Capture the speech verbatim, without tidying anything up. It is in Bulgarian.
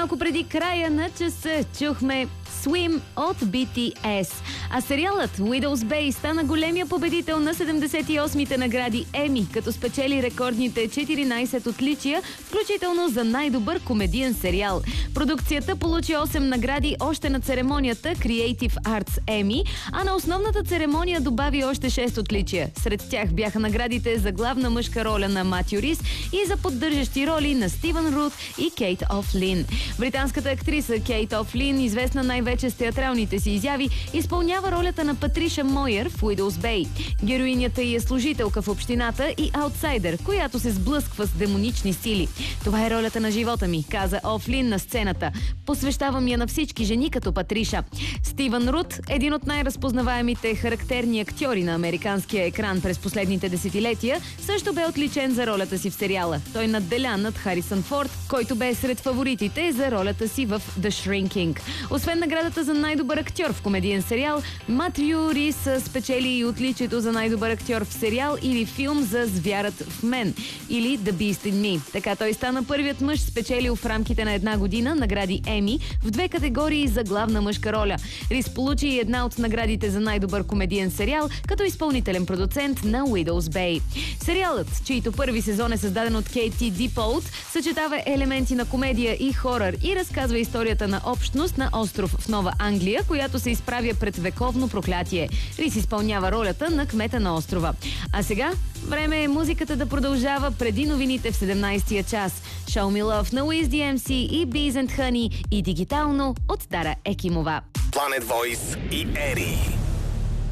Малко преди края на часа чухме Swim от Би Ти Ес. А сериалът Widow's Bay стана големия победител на седемдесет и осмите награди Еми, като спечели рекордните четиринайсет отличия, включително за най-добър комедиен сериал. Продукцията получи осем награди още на церемонията Creative Arts Еми, а на основната церемония добави още шест отличия. Сред тях бяха наградите за главна мъжка роля на Матю Рис и за поддържащи роли на Стивън Рут и Кейт Офлин. Британската актриса Кейт Офлин, известна най-вече с театралните си изяви, изпълнява ролята на Патриша Мойер в Widow's Bay. Героинята й е служителка в общината и аутсайдер, която се сблъсква с демонични сили. Това е ролята на живота ми, каза Офлин на сцената. Посвещавам я на всички жени като Патриша. Стивън Рут, един от най-разпознаваемите характерни актьори на американския екран през последните десетилетия, също бе отличен за ролята си в сериала. Той надделя над Харисън Форд, който бе сред фаворитите за ролята си в The Shrinking. Освен наградата за най-добър актьор в комедиен сериал, Матю Рис спечели и отличието за най-добър актьор в сериал или филм за Звярат в мен или The Beast in Me. Така той стана първият мъж, спечелил в рамките на една година награди Еми в две категории за главна мъжка роля. Рис получи и една от наградите за най-добър комедиен сериал като изпълнителен продуцент на Widow's Bay. Сериалът, чийто първи сезон е създаден от Кейти Дипоут, съчетава елементи на комедия и хорър и разказва историята на общност на остров в Нова Англия, която се изправя пред вековно проклятие. Рис изпълнява ролята на кмета на острова. А сега време е музиката да продължава преди новините в седемнайсетия час. Show Me Love на Wiz Ди Ем Си и Bees and Honey и дигитално от Дара Екимова. Planet Voice и Ери.